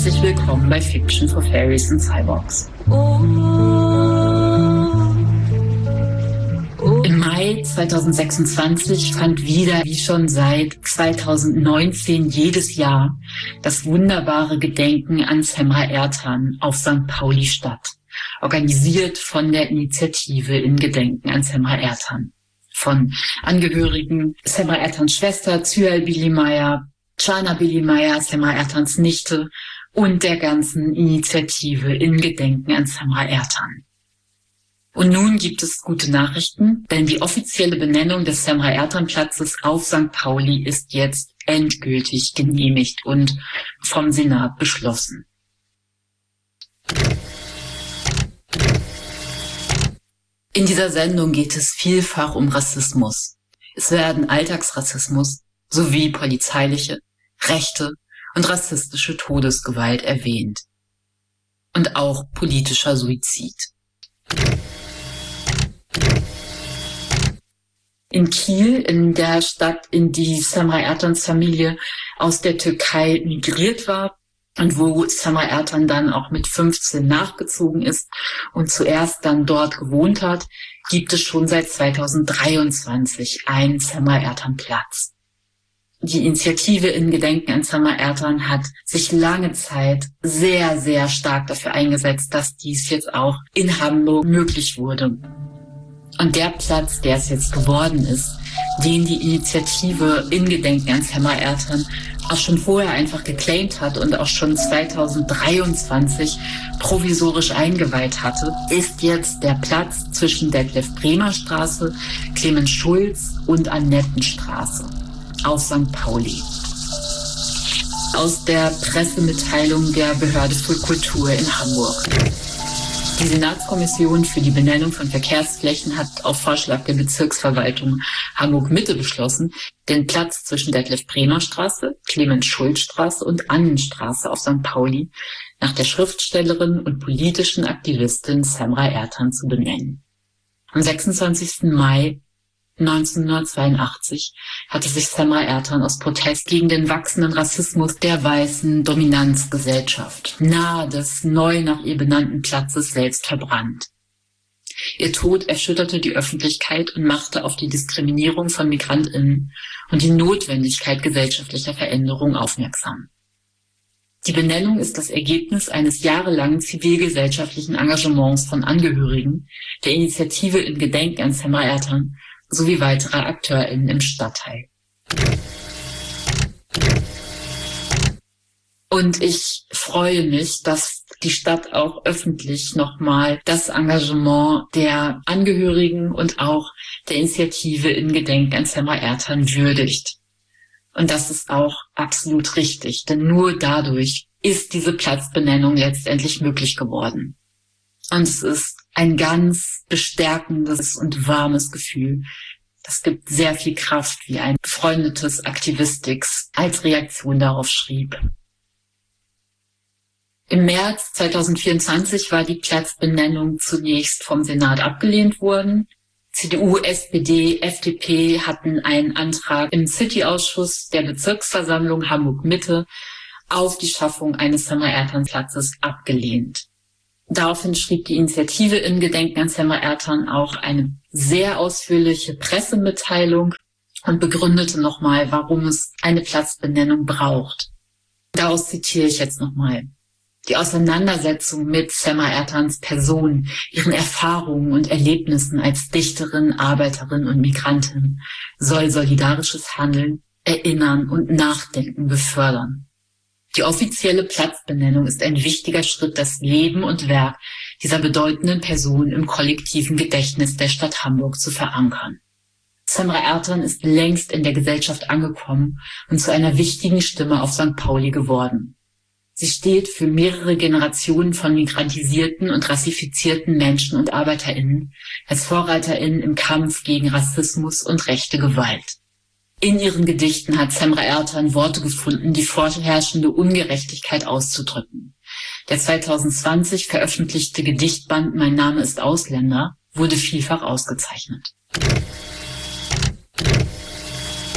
herzlich willkommen bei Fiction for Fairies and Cyborgs. Im Mai 2026 fand wieder, wie schon seit 2019 jedes Jahr, das wunderbare Gedenken an Semra Ertan auf St. Pauli statt, organisiert von der Initiative in Gedenken an Semra Ertan. Von Angehörigen Semra Ertans Schwester Zühal Bilimaya, Chana Bilimaya, Semra Ertans Nichte und der ganzen Initiative in Gedenken an Semra Ertan. Und nun gibt es gute Nachrichten, denn die offizielle Benennung des Semra Ertan Platzes auf St. Pauli ist jetzt endgültig genehmigt und vom Senat beschlossen. In dieser Sendung geht es vielfach um Rassismus. Es werden Alltagsrassismus sowie polizeiliche, rechte und rassistische Todesgewalt erwähnt. Und auch politischer Suizid. In Kiel, in der Stadt, in die Semra Ertans Familie aus der Türkei migriert war und wo Semra Ertan dann auch mit 15 nachgezogen ist und zuerst dann dort gewohnt hat, gibt es schon seit 2023 einen Semra Ertan Platz. Die Initiative in Gedenken an Semra Ertan hat sich lange Zeit sehr, sehr stark dafür eingesetzt, dass dies jetzt auch in Hamburg möglich wurde. Und der Platz, der es jetzt geworden ist, den die Initiative in Gedenken an Semra Ertan auch schon vorher einfach geclaimt hat und auch schon 2023 provisorisch eingeweiht hatte, ist jetzt der Platz zwischen Detlef-Bremer-Straße, Clemens Schulz und Annettenstraße auf St. Pauli. Aus der Pressemitteilung der Behörde für Kultur in Hamburg. Die Senatskommission für die Benennung von Verkehrsflächen hat auf Vorschlag der Bezirksverwaltung Hamburg-Mitte beschlossen, den Platz zwischen Detlef-Bremer-Straße, Clemens-Schulz-Straße und Annenstraße auf St. Pauli nach der Schriftstellerin und politischen Aktivistin Semra Ertan zu benennen. Am 26. Mai 1982 hatte sich Semra Ertan aus Protest gegen den wachsenden Rassismus der weißen Dominanzgesellschaft nahe des neu nach ihr benannten Platzes selbst verbrannt. Ihr Tod erschütterte die Öffentlichkeit und machte auf die Diskriminierung von MigrantInnen und die Notwendigkeit gesellschaftlicher Veränderung aufmerksam. Die Benennung ist das Ergebnis eines jahrelangen zivilgesellschaftlichen Engagements von Angehörigen der Initiative in Gedenken an Semra Ertan sowie weiterer AkteurInnen im Stadtteil. Und ich freue mich, dass die Stadt auch öffentlich nochmal das Engagement der Angehörigen und auch der Initiative in Gedenken an Semra Ertan würdigt. Und das ist auch absolut richtig, denn nur dadurch ist diese Platzbenennung letztendlich möglich geworden. Und es ist ein ganz bestärkendes und warmes Gefühl. Das gibt sehr viel Kraft, wie ein befreundetes Aktivistix als Reaktion darauf schrieb. Im März 2024 war die Platzbenennung zunächst vom Senat abgelehnt worden. CDU, SPD, FDP hatten einen Antrag im City-Ausschuss der Bezirksversammlung Hamburg-Mitte auf die Schaffung eines Semra Ertan Platzes abgelehnt. Daraufhin schrieb die Initiative in Gedenken an Semra Ertan auch eine sehr ausführliche Pressemitteilung und begründete nochmal, warum es eine Platzbenennung braucht. Daraus zitiere ich jetzt nochmal. Die Auseinandersetzung mit Semra Ertans Person, ihren Erfahrungen und Erlebnissen als Dichterin, Arbeiterin und Migrantin soll solidarisches Handeln, Erinnern und Nachdenken befördern. Die offizielle Platzbenennung ist ein wichtiger Schritt, das Leben und Werk dieser bedeutenden Person im kollektiven Gedächtnis der Stadt Hamburg zu verankern. Semra Ertan ist längst in der Gesellschaft angekommen und zu einer wichtigen Stimme auf St. Pauli geworden. Sie steht für mehrere Generationen von migrantisierten und rassifizierten Menschen und ArbeiterInnen als VorreiterInnen im Kampf gegen Rassismus und rechte Gewalt. In ihren Gedichten hat Semra Ertan Worte gefunden, die vorherrschende Ungerechtigkeit auszudrücken. Der 2020 veröffentlichte Gedichtband Mein Name ist Ausländer wurde vielfach ausgezeichnet.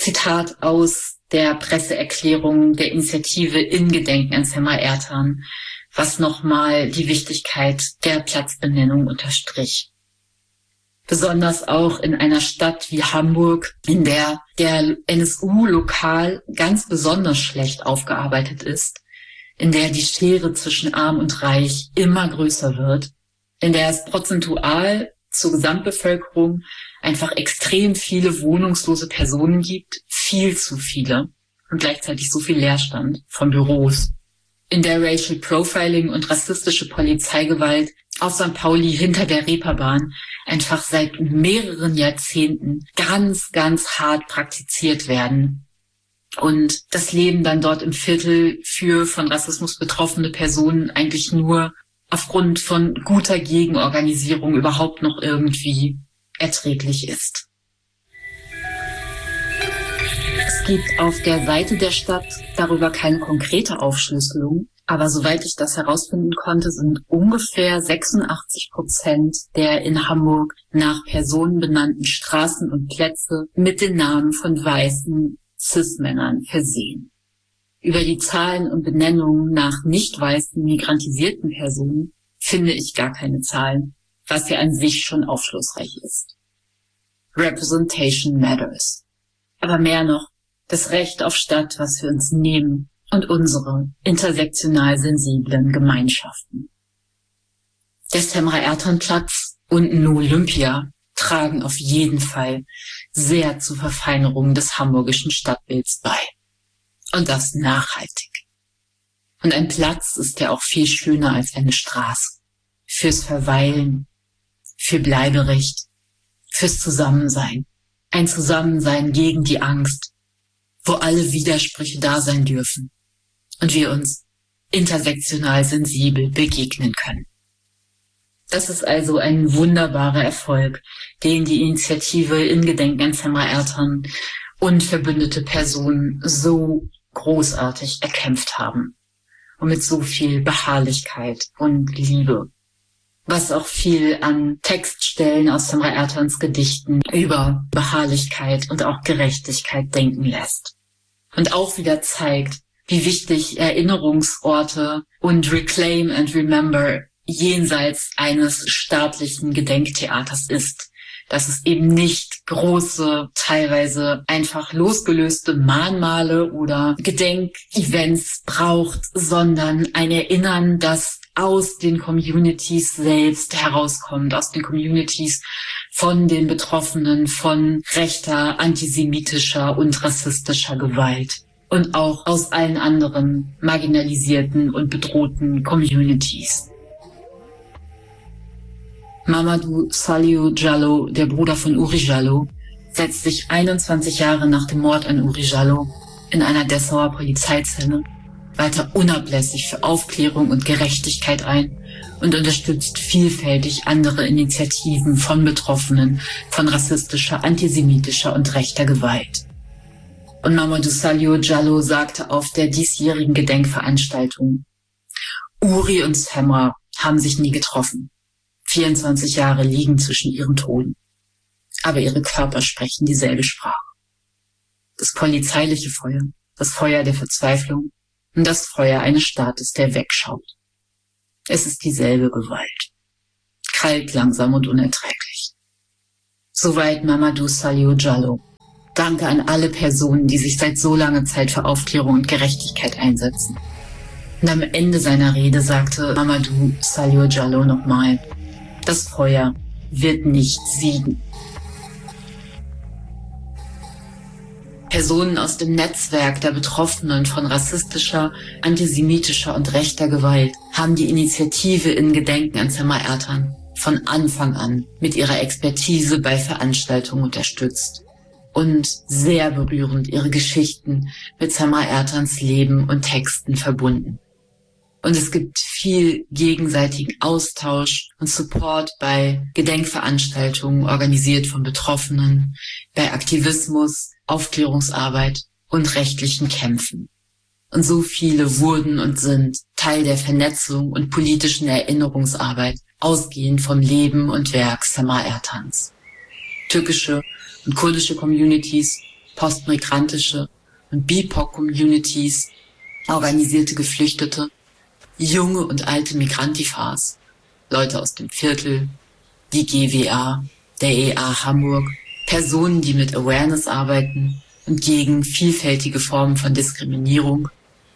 Zitat aus der Presseerklärung der Initiative in Gedenken an Semra Ertan, was nochmal die Wichtigkeit der Platzbenennung unterstrich. Besonders auch in einer Stadt wie Hamburg, in der der NSU lokal ganz besonders schlecht aufgearbeitet ist, in der die Schere zwischen Arm und Reich immer größer wird, in der es prozentual zur Gesamtbevölkerung einfach extrem viele wohnungslose Personen gibt, viel zu viele und gleichzeitig so viel Leerstand von Büros, in der Racial Profiling und rassistische Polizeigewalt auf St. Pauli hinter der Reeperbahn einfach seit mehreren Jahrzehnten ganz, ganz hart praktiziert werden und das Leben dann dort im Viertel für von Rassismus betroffene Personen eigentlich nur aufgrund von guter Gegenorganisierung überhaupt noch irgendwie erträglich ist. Es gibt auf der Seite der Stadt darüber keine konkrete Aufschlüsselung, aber soweit ich das herausfinden konnte, sind ungefähr 86% der in Hamburg nach Personen benannten Straßen und Plätze mit den Namen von weißen Cis-Männern versehen. Über die Zahlen und Benennungen nach nicht weißen migrantisierten Personen finde ich gar keine Zahlen, was ja an sich schon aufschlussreich ist. Representation matters. Aber mehr noch, das Recht auf Stadt, was wir uns nehmen und unsere intersektional sensiblen Gemeinschaften. Der Semra Ertan Platz und New Olympia tragen auf jeden Fall sehr zur Verfeinerung des hamburgischen Stadtbilds bei. Und das nachhaltig. Und ein Platz ist ja auch viel schöner als eine Straße. Fürs Verweilen, für Bleiberecht, fürs Zusammensein. Ein Zusammensein gegen die Angst, wo alle Widersprüche da sein dürfen und wir uns intersektional sensibel begegnen können. Das ist also ein wunderbarer Erfolg, den die Initiative in Gedenken an Semra Ertan und verbündete Personen so großartig erkämpft haben und mit so viel Beharrlichkeit und Liebe, was auch viel an Textstellen aus Semra Ertans Gedichten über Beharrlichkeit und auch Gerechtigkeit denken lässt und auch wieder zeigt, wie wichtig Erinnerungsorte und Reclaim and Remember jenseits eines staatlichen Gedenktheaters ist. Dass es eben nicht große, teilweise einfach losgelöste Mahnmale oder Gedenkevents braucht, sondern ein Erinnern, das aus den Communities selbst herauskommt, aus den Communities von den Betroffenen von rechter, antisemitischer und rassistischer Gewalt und auch aus allen anderen marginalisierten und bedrohten Communities. Mamadou Saliou Diallo, der Bruder von Uri Jalloh, setzt sich 21 Jahre nach dem Mord an Uri Jalloh in einer Dessauer Polizeizelle weiter unablässig für Aufklärung und Gerechtigkeit ein und unterstützt vielfältig andere Initiativen von Betroffenen von rassistischer, antisemitischer und rechter Gewalt. Und Mamadou Saliou Diallo sagte auf der diesjährigen Gedenkveranstaltung: Uri und Semra haben sich nie getroffen. 24 Jahre liegen zwischen ihren Toten. Aber ihre Körper sprechen dieselbe Sprache. Das polizeiliche Feuer, das Feuer der Verzweiflung und das Feuer eines Staates, der wegschaut. Es ist dieselbe Gewalt. Kalt, langsam und unerträglich. Soweit Mamadou Saliou Diallo. Danke an alle Personen, die sich seit so langer Zeit für Aufklärung und Gerechtigkeit einsetzen. Und am Ende seiner Rede sagte Mamadou Saliou Diallo nochmal: Das Feuer wird nicht siegen. Personen aus dem Netzwerk der Betroffenen von rassistischer, antisemitischer und rechter Gewalt haben die Initiative in Gedenken an Semra Ertan von Anfang an mit ihrer Expertise bei Veranstaltungen unterstützt und sehr berührend ihre Geschichten mit Semra Ertans Leben und Texten verbunden. Und es gibt viel gegenseitigen Austausch und Support bei Gedenkveranstaltungen, organisiert von Betroffenen, bei Aktivismus, Aufklärungsarbeit und rechtlichen Kämpfen. Und so viele wurden und sind Teil der Vernetzung und politischen Erinnerungsarbeit, ausgehend vom Leben und Werk Semra Ertans. Türkische und kurdische Communities, postmigrantische und BIPOC-Communities, organisierte Geflüchtete, junge und alte Migrantifas, Leute aus dem Viertel, die GWA, der EA Hamburg, Personen, die mit Awareness arbeiten und gegen vielfältige Formen von Diskriminierung,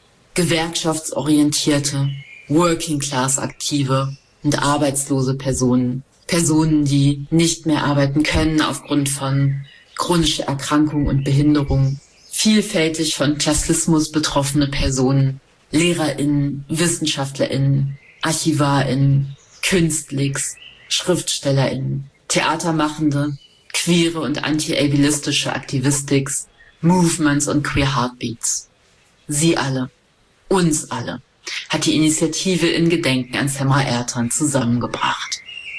gewerkschaftsorientierte, Working-Class-Aktive und arbeitslose Personen, Personen, die nicht mehr arbeiten können aufgrund von chronischer Erkrankung und Behinderung, vielfältig von Klassismus betroffene Personen, LehrerInnen, WissenschaftlerInnen, ArchivarInnen, Künstliks, SchriftstellerInnen, Theatermachende, queere und anti-ableistische Aktivistics, Movements und Queer Heartbeats. Sie alle, uns alle, hat die Initiative in Gedenken an Semra Ertan zusammengebracht.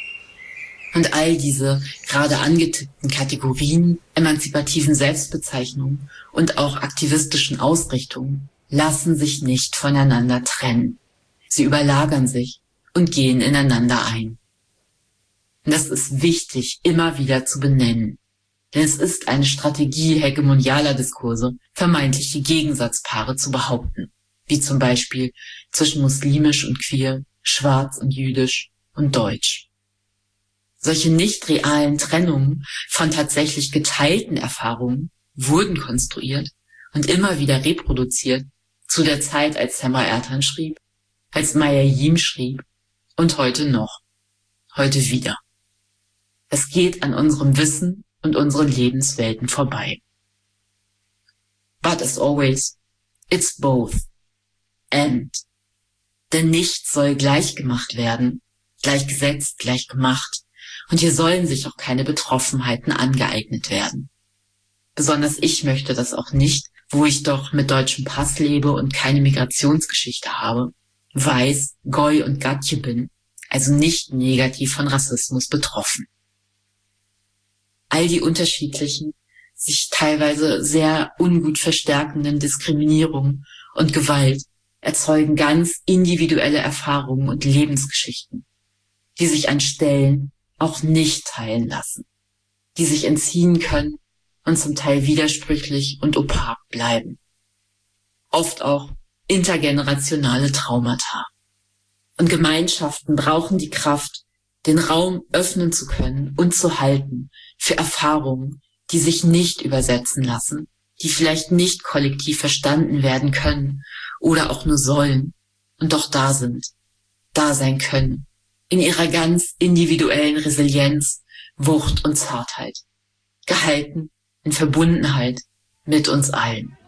Und all diese gerade angetippten Kategorien, emanzipativen Selbstbezeichnungen und auch aktivistischen Ausrichtungen lassen sich nicht voneinander trennen. Sie überlagern sich und gehen ineinander ein. Und das ist wichtig, immer wieder zu benennen. Denn es ist eine Strategie hegemonialer Diskurse, vermeintliche Gegensatzpaare zu behaupten, wie zum Beispiel zwischen muslimisch und queer, schwarz und jüdisch und deutsch. Solche nicht realen Trennungen von tatsächlich geteilten Erfahrungen wurden konstruiert und immer wieder reproduziert zu der Zeit, als Semra Ertan schrieb, als Maya Yim schrieb und heute noch, heute wieder. Es geht an unserem Wissen und unseren Lebenswelten vorbei. But as always, it's both. And. Denn nichts soll gleich gemacht werden, gleichgesetzt, gleich gemacht. Und hier sollen sich auch keine Betroffenheiten angeeignet werden. Besonders ich möchte das auch nicht, wo ich doch mit deutschem Pass lebe und keine Migrationsgeschichte habe, weiß, Goi und Gatje bin, also nicht negativ von Rassismus betroffen. All die unterschiedlichen, sich teilweise sehr ungut verstärkenden Diskriminierungen und Gewalt erzeugen ganz individuelle Erfahrungen und Lebensgeschichten, die sich an Stellen auch nicht teilen lassen, die sich entziehen können und zum Teil widersprüchlich und opak bleiben. Oft auch intergenerationale Traumata. Und Gemeinschaften brauchen die Kraft, den Raum öffnen zu können und zu halten für Erfahrungen, die sich nicht übersetzen lassen, die vielleicht nicht kollektiv verstanden werden können oder auch nur sollen und doch da sind, da sein können, in ihrer ganz individuellen Resilienz, Wucht und Zartheit, gehalten in Verbundenheit mit uns allen.